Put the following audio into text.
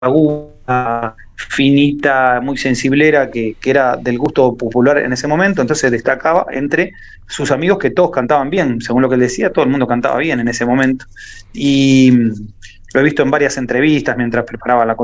aguda, finita, muy sensiblera, que era del gusto popular en ese momento, entonces destacaba entre sus amigos que todos cantaban bien, según lo que él decía, todo el mundo cantaba bien en ese momento. Y lo he visto en varias entrevistas mientras preparaba la